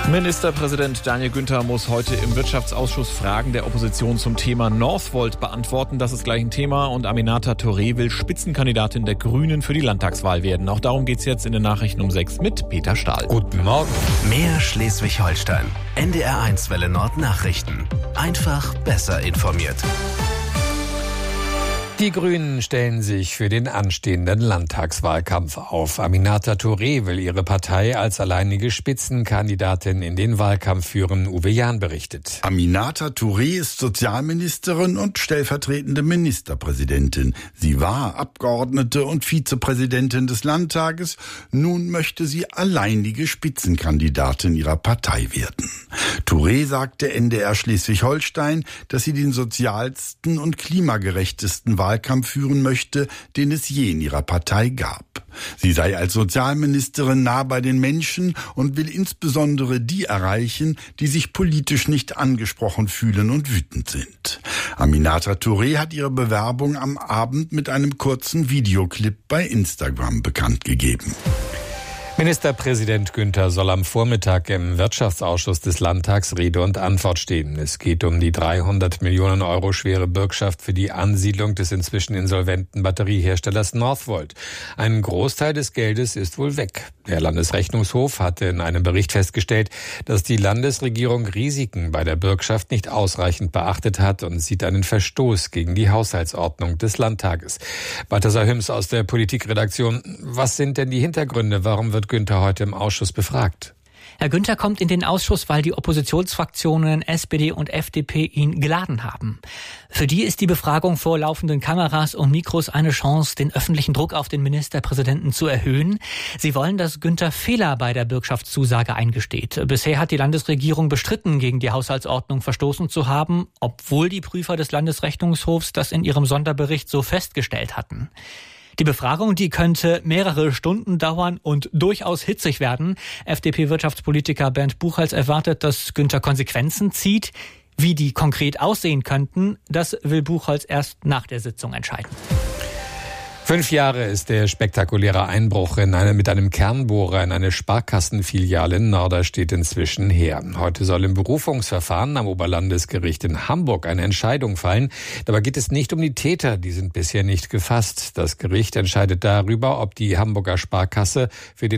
Ministerpräsident Daniel Günther muss heute im Wirtschaftsausschuss Fragen der Opposition zum Thema Northvolt beantworten. Das ist gleich ein Thema. Und Aminata Touré will Spitzenkandidatin der Grünen für die Landtagswahl werden. Auch darum geht's jetzt in den Nachrichten um 6 mit Peter Stahl. Guten Morgen. Mehr Schleswig-Holstein. NDR1 Welle Nord Nachrichten. Einfach besser informiert. Die Grünen stellen sich für den anstehenden Landtagswahlkampf auf. Aminata Touré will ihre Partei als alleinige Spitzenkandidatin in den Wahlkampf führen, Uwe Jahn berichtet. Aminata Touré ist Sozialministerin und stellvertretende Ministerpräsidentin. Sie war Abgeordnete und Vizepräsidentin des Landtages. Nun möchte sie alleinige Spitzenkandidatin ihrer Partei werden. Touré sagte NDR Schleswig-Holstein, dass sie den sozialsten und klimagerechtesten Wahlkampf führen möchte, den es je in ihrer Partei gab. Sie sei als Sozialministerin nah bei den Menschen und will insbesondere die erreichen, die sich politisch nicht angesprochen fühlen und wütend sind. Aminata Touré hat ihre Bewerbung am Abend mit einem kurzen Videoclip bei Instagram bekannt gegeben. Ministerpräsident Günther soll am Vormittag im Wirtschaftsausschuss des Landtags Rede und Antwort stehen. Es geht um die 300 Millionen Euro schwere Bürgschaft für die Ansiedlung des inzwischen insolventen Batterieherstellers Northvolt. Ein Großteil des Geldes ist wohl weg. Der Landesrechnungshof hatte in einem Bericht festgestellt, dass die Landesregierung Risiken bei der Bürgschaft nicht ausreichend beachtet hat und sieht einen Verstoß gegen die Haushaltsordnung des Landtages. Balthasar Hüms aus der Politikredaktion. Was sind denn die Hintergründe? Warum wird Günther heute im Ausschuss befragt? Herr Günther kommt in den Ausschuss, weil die Oppositionsfraktionen SPD und FDP ihn geladen haben. Für die ist die Befragung vor laufenden Kameras und Mikros eine Chance, den öffentlichen Druck auf den Ministerpräsidenten zu erhöhen. Sie wollen, dass Günther Fehler bei der Bürgschaftszusage eingesteht. Bisher hat die Landesregierung bestritten, gegen die Haushaltsordnung verstoßen zu haben, obwohl die Prüfer des Landesrechnungshofs das in ihrem Sonderbericht so festgestellt hatten. Die Befragung, die könnte mehrere Stunden dauern und durchaus hitzig werden. FDP-Wirtschaftspolitiker Bernd Buchholz erwartet, dass Günther Konsequenzen zieht. Wie die konkret aussehen könnten, das will Buchholz erst nach der Sitzung entscheiden. 5 Jahre ist der spektakuläre Einbruch mit einem Kernbohrer in eine Sparkassenfiliale in Norderstedt inzwischen her. Heute soll im Berufungsverfahren am Oberlandesgericht in Hamburg eine Entscheidung fallen. Dabei geht es nicht um die Täter, die sind bisher nicht gefasst. Das Gericht entscheidet darüber, ob die Hamburger Sparkasse für den